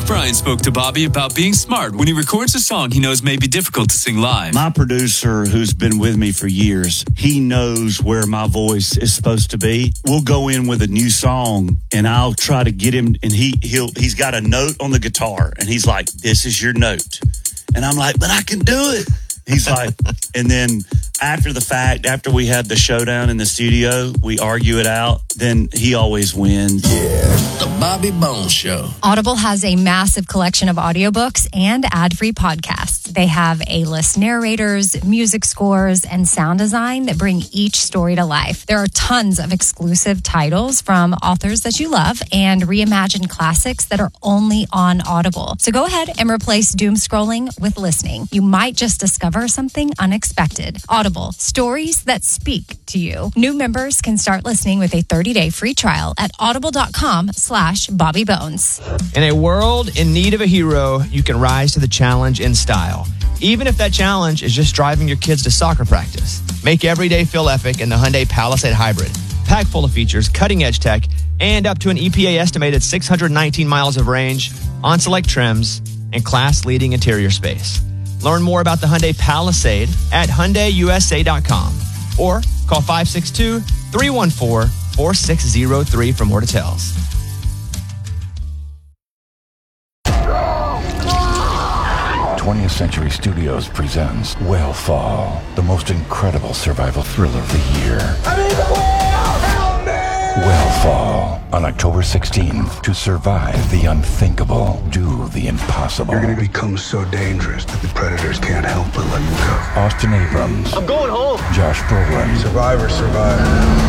Bryan spoke to Bobby about being smart when he records a song he knows may be difficult to sing live. My producer, who's been with me for years, he knows where my voice is supposed to be. We'll go in with a new song, and I'll try to get him, and he's got a note on the guitar, and he's like, "This is your note." And I'm like, "But I can do it." He's like, and then after the fact, after we had the showdown in the studio, we argue it out, then he always wins. Yeah. The Bobby Bones Show. Audible has a massive collection of audiobooks and ad-free podcasts. They have A-list narrators, music scores, and sound design that bring each story to life. There are tons of exclusive titles from authors that you love and reimagined classics that are only on Audible. So go ahead and replace doom scrolling with listening. You might just discover something unexpected. Audible, stories that speak to you. New members can start listening with a 30-day free trial at audible.com/BobbyBones. In a world in need of a hero, you can rise to the challenge in style. Even if that challenge is just driving your kids to soccer practice. Make every day feel epic in the Hyundai Palisade Hybrid. Packed full of features, cutting-edge tech, and up to an EPA estimated 619 miles of range on select trims and class-leading interior space. Learn more about the Hyundai Palisade at HyundaiUSA.com or call 562-314-4603 for more details. 20th Century Studios presents Whale the most incredible survival thriller of the year. I'm in the whale! Help me! Whale on October 16th. To survive the unthinkable, do the impossible. You're gonna become so dangerous that the predators can't help but let you go. Austin Abrams. I'm going home. Josh Brolin. Survivor, survive.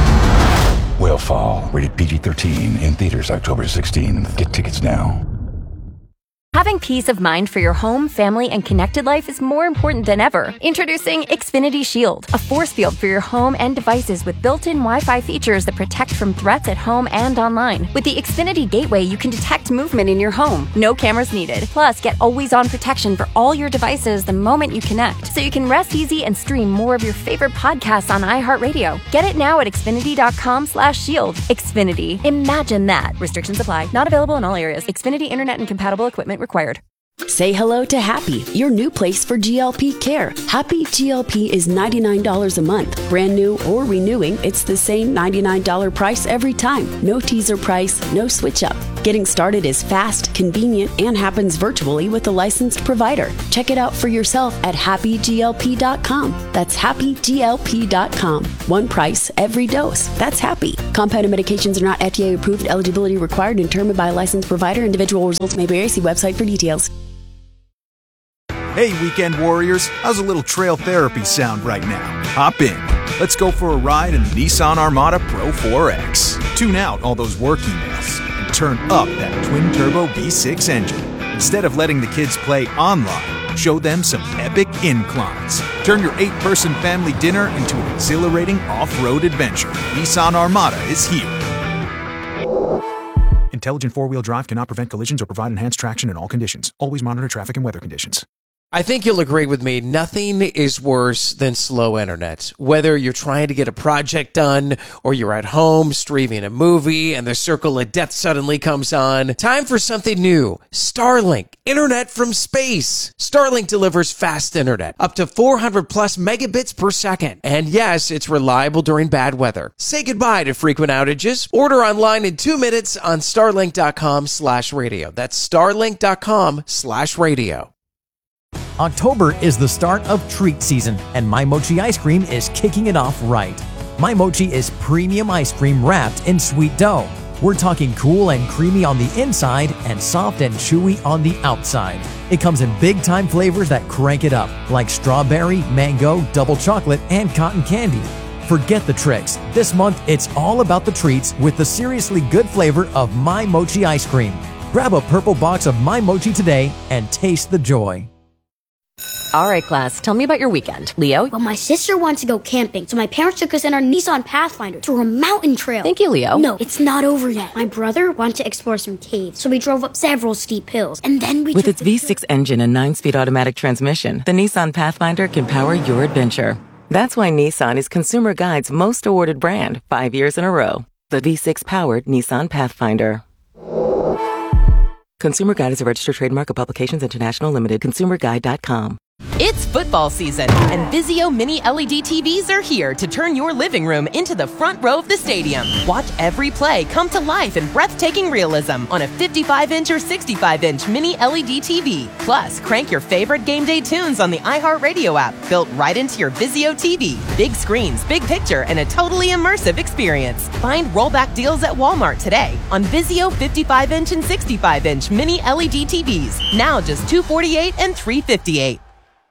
Whale rated PG-13 in theaters October 16th. Get tickets now. Having peace of mind for your home, family, and connected life is more important than ever. Introducing Xfinity Shield, a force field for your home and devices with built-in Wi-Fi features that protect from threats at home and online. With the Xfinity Gateway, you can detect movement in your home. No cameras needed. Plus, get always-on protection for all your devices the moment you connect, so you can rest easy and stream more of your favorite podcasts on iHeartRadio. Get it now at Xfinity.com/shield. Xfinity. Imagine that. Restrictions apply. Not available in all areas. Xfinity Internet and compatible equipment required. Say hello to Happy, your new place for GLP care. Happy GLP is $99 a month. Brand new or renewing, it's the same $99 price every time. No teaser price, no switch up. Getting started is fast, convenient, and happens virtually with a licensed provider. Check it out for yourself at happyglp.com. That's happyglp.com. One price, every dose. That's Happy. Compounded medications are not FDA approved. Eligibility required and determined by a licensed provider. Individual results may vary. See website for details. Hey, weekend warriors, how's a little trail therapy sound right now? Hop in. Let's go for a ride in the Nissan Armada Pro 4X. Tune out all those work emails and turn up that twin-turbo V6 engine. Instead of letting the kids play online, show them some epic inclines. Turn your 8-person family dinner into an exhilarating off-road adventure. Nissan Armada is here. Intelligent four-wheel drive cannot prevent collisions or provide enhanced traction in all conditions. Always monitor traffic and weather conditions. I think you'll agree with me. Nothing is worse than slow internet. Whether you're trying to get a project done or you're at home streaming a movie and the circle of death suddenly comes on. Time for something new. Starlink. Internet from space. Starlink delivers fast internet. Up to 400 plus megabits per second. And yes, it's reliable during bad weather. Say goodbye to frequent outages. Order online in 2 minutes on starlink.com/radio. That's starlink.com/radio. October is the start of treat season, and My Mochi ice cream is kicking it off right. My Mochi is premium ice cream wrapped in sweet dough. We're talking cool and creamy on the inside and soft and chewy on the outside. It comes in big-time flavors that crank it up, like strawberry, mango, double chocolate, and cotton candy. Forget the tricks. This month, it's all about the treats with the seriously good flavor of My Mochi ice cream. Grab a purple box of My Mochi today and taste the joy. All right, class, tell me about your weekend. Leo? Well, my sister wants to go camping, so my parents took us in our Nissan Pathfinder through a mountain trail. Thank you, Leo. No, it's not over yet. My brother wanted to explore some caves, so we drove up several steep hills, and then we With its V6 engine and 9-speed automatic transmission, the Nissan Pathfinder can power your adventure. That's why Nissan is Consumer Guide's most awarded brand 5 years in a row. The V6-powered Nissan Pathfinder. Consumer Guide is a registered trademark of Publications International Limited. ConsumerGuide.com. It's football season, and Vizio Mini LED TVs are here to turn your living room into the front row of the stadium. Watch every play come to life in breathtaking realism on a 55-inch or 65-inch Mini LED TV. Plus, crank your favorite game day tunes on the iHeartRadio app, built right into your Vizio TV. Big screens, big picture, and a totally immersive experience. Find rollback deals at Walmart today on Vizio 55-inch and 65-inch Mini LED TVs. Now just $248 and $358.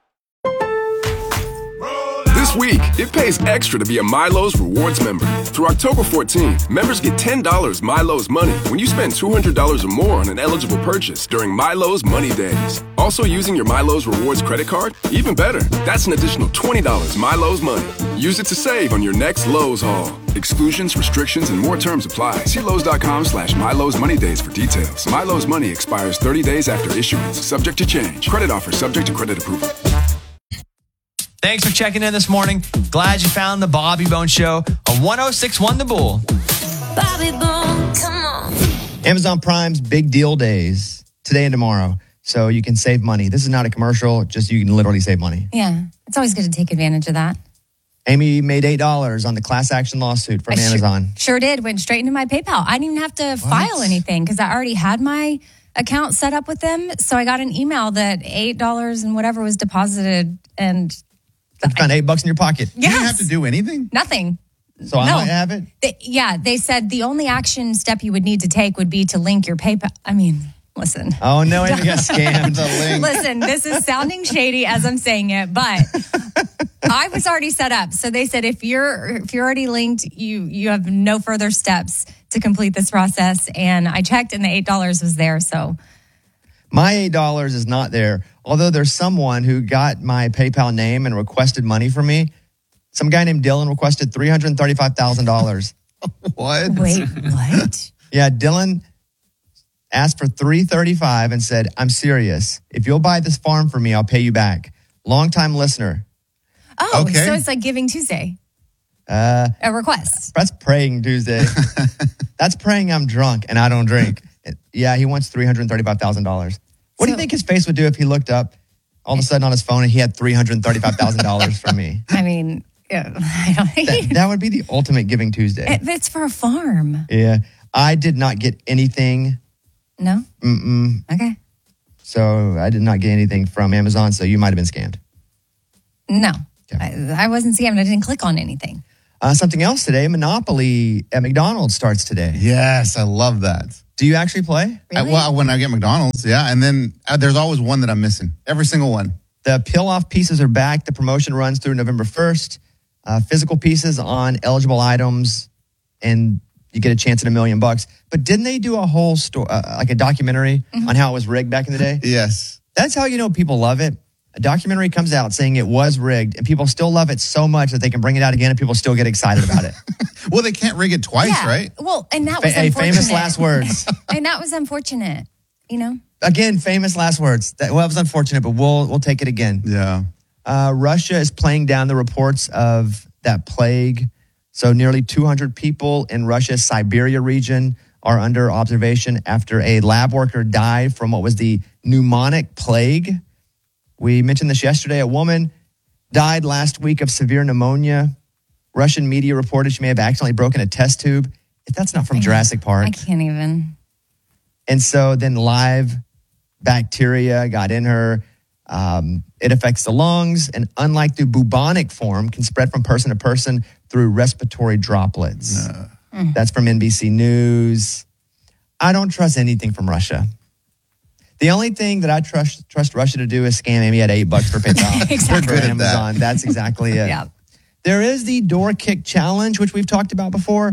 This week, it pays extra to be a Milo's Rewards member. Through October 14th, members get $10 Milo's Money when you spend $200 or more on an eligible purchase during Milo's Money Days. Also using your Milo's Rewards credit card? Even better, that's an additional $20 Milo's Money. Use it to save on your next Lowe's haul. Exclusions, restrictions, and more terms apply. See Lowe's.com/Milo's Money Days for details. Milo's Money expires 30 days after issuance, subject to change. Credit offer subject to credit approval. Thanks for checking in this morning. Glad you found the Bobby Bones Show on 106.1 The Bull. Bobby Bones, come on. Amazon Prime's big deal days today and tomorrow, so you can save money. This is not a commercial, just you can literally save money. Yeah, it's always good to take advantage of that. Amy made $8 on the class action lawsuit from Amazon. Sure did. Went straight into my PayPal. I didn't even have to file anything because I already had my account set up with them. So I got an email that $8 and whatever was deposited, and you found $8 in your pocket. Yes. You didn't have to do anything? Nothing. So I might have it? They said the only action step you would need to take would be to link your PayPal. I mean, listen. Oh, no, Amy got scammed. Listen, this is sounding shady as I'm saying it, but I was already set up. So they said if you're already linked, you have no further steps to complete this process. And I checked and the $8 was there. So my $8 is not there. Although there's someone who got my PayPal name and requested money from me. Some guy named Dylan requested $335,000. What? Wait, what? Yeah, Dylan asked for $335 and said, "I'm serious. If you'll buy this farm for me, I'll pay you back." Longtime listener. Oh, okay. So it's like Giving Tuesday. A request. That's Praying Tuesday. That's praying I'm drunk and I don't drink. Yeah, he wants $335,000. What do you think his face would do if he looked up all of a sudden on his phone and he had $335,000 from me? I mean, that would be the ultimate Giving Tuesday. It's for a farm. Yeah. I did not get anything. No? Mm-mm. Okay. So I did not get anything from Amazon, so you might have been scammed. No. Okay. I wasn't scammed. I didn't click on anything. Something else today, Monopoly at McDonald's starts today. Yes, I love that. Do you actually play? Really? Well, when I get McDonald's, yeah. And then there's always one that I'm missing. Every single one. The peel-off pieces are back. The promotion runs through November 1st. Physical pieces on eligible items, and you get a chance at $1 million. But didn't they do a whole story, like a documentary on how it was rigged back in the day? Yes. That's how you know people love it. A documentary comes out saying it was rigged, and people still love it so much that they can bring it out again, and people still get excited about it. Well, they can't rig it twice, right? Well, and that was unfortunate. Famous last words. And that was unfortunate, you know? Again, famous last words. That was unfortunate, but we'll take it again. Yeah. Russia is playing down the reports of that plague. So nearly 200 people in Russia's Siberia region are under observation after a lab worker died from what was the pneumonic plague. We mentioned this yesterday. A woman died last week of severe pneumonia. Russian media reported she may have accidentally broken a test tube. If that's not from Jurassic Park. I can't even. And so then live bacteria got in her. It affects the lungs, and unlike the bubonic form, can spread from person to person through respiratory droplets. That's from NBC News. I don't trust anything from Russia. The only thing that I trust Russia to do is scam Amy at $8 for PayPal. Exactly. For Amazon. That's exactly it. Yeah. There is the door kick challenge, which we've talked about before,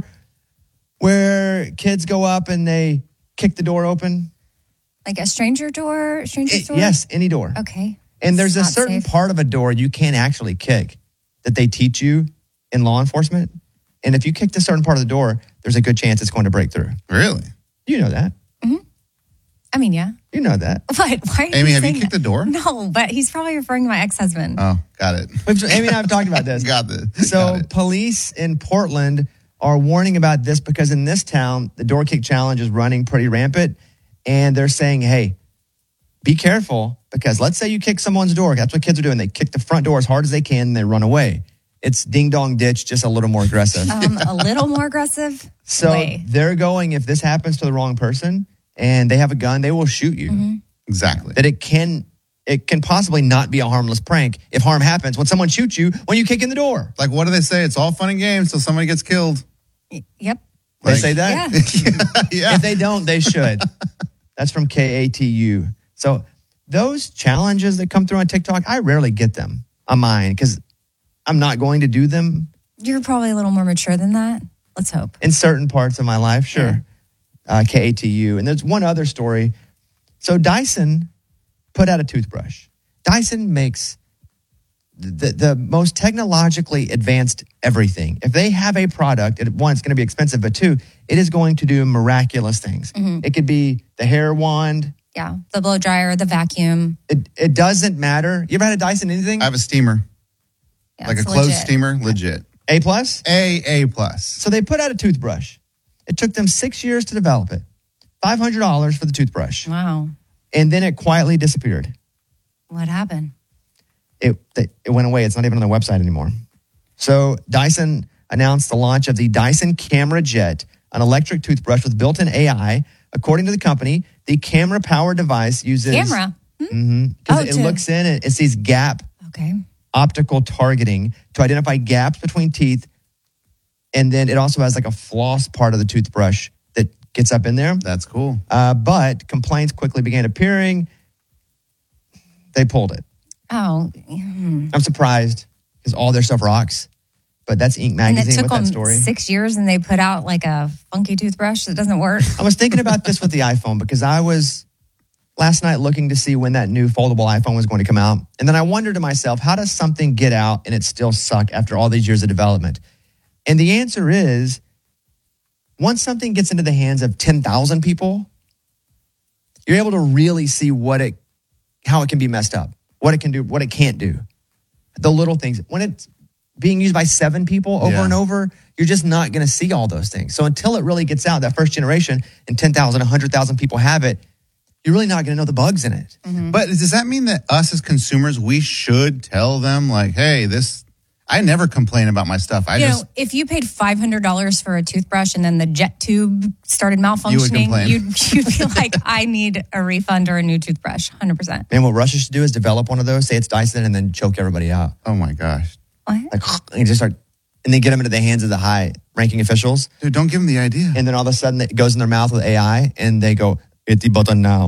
where kids go up and they kick the door open. Like a stranger's door? Yes, any door. Okay. And there's a certain part of a door you can't actually kick that they teach you in law enforcement. And if you kick a certain part of the door, there's a good chance it's going to break through. Really? You know that. Mm-hmm. I mean, yeah. You know that. But why are Amy, you have you saying kicked the door? No, but he's probably referring to my ex-husband. Oh, got it. Amy and I have talked about this. Got this. So police in Portland are warning about this because in this town, the door kick challenge is running pretty rampant. and they're saying, hey, be careful, because let's say you kick someone's door. That's what kids are doing. They kick the front door as hard as they can and they run away. It's ding dong ditch, just a little more aggressive. A little more aggressive? So they're going, if this happens to the wrong person and they have a gun, they will shoot you. Mm-hmm. Exactly. That it can possibly not be a harmless prank if harm happens when someone shoots you when you kick in the door. Like, what do they say? It's all fun and games till somebody gets killed. Yep. They say that? Yeah. If they don't, they should. That's from KATU. So those challenges that come through on TikTok, I rarely get them on mine because I'm not going to do them. You're probably a little more mature than that. Let's hope. In certain parts of my life, sure. KATU. And there's one other story. So Dyson put out a toothbrush. Dyson makes the most technologically advanced everything. If they have a product, one, it's going to be expensive, but two, it is going to do miraculous things. Mm-hmm. It could be the hair wand. Yeah, the blow dryer, the vacuum. It doesn't matter. You ever had a Dyson anything? I have a steamer. Yeah, like a it's closed legit. steamer, legit. A plus? A plus. So they put out a toothbrush. It took them 6 years to develop it. $500 for the toothbrush. Wow. And then it quietly disappeared. What happened? It went away. It's not even on their website anymore. So Dyson announced the launch of the Dyson Camera Jet, an electric toothbrush with built-in AI. According to the company, the camera-powered device uses... Camera? It looks in and it sees gap optical targeting to identify gaps between teeth. And then it also has like a floss part of the toothbrush that gets up in there. That's cool. But complaints quickly began appearing. They pulled it. Oh. I'm surprised because all their stuff rocks. But that's Inc. And it magazine took with that them story. 6 years and they put out like a funky toothbrush that doesn't work. I was thinking about this with the iPhone because I was last night looking to see when that new foldable iPhone was going to come out. And then I wondered to myself, how does something get out and it still suck after all these years of development? And the answer is, once something gets into the hands of 10,000 people, you're able to really see how it can be messed up, what it can do, what it can't do. The little things. When it's being used by 7 people over and over, you're just not going to see all those things. So until it really gets out, that first generation, and 10,000, 100,000 people have it, you're really not going to know the bugs in it. Mm-hmm. But does that mean that us as consumers, we should tell them like, hey, I never complain about my stuff. If you paid $500 for a toothbrush and then the jet tube started malfunctioning, you'd be like, I need a refund or a new toothbrush, 100%. Man, what Russia should do is develop one of those, say it's Dyson, and then choke everybody out. Oh my gosh. What? Like, and just start, and then get them into the hands of the high-ranking officials. Dude, don't give them the idea. And then all of a sudden it goes in their mouth with AI, and they go, hit the button now.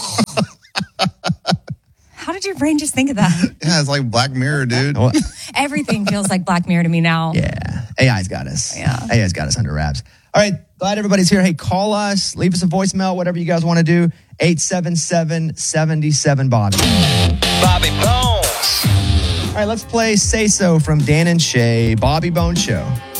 How did your brain just think of that? Yeah, it's like Black Mirror, dude. Everything feels like Black Mirror to me now. Yeah, AI's got us. Yeah. AI's got us under wraps. All right, glad everybody's here. Hey, call us, leave us a voicemail, whatever you guys want to do. 877-77-BOBBY. Bobby Bones. All right, let's play Say So from Dan and Shay, Bobby Bones Show.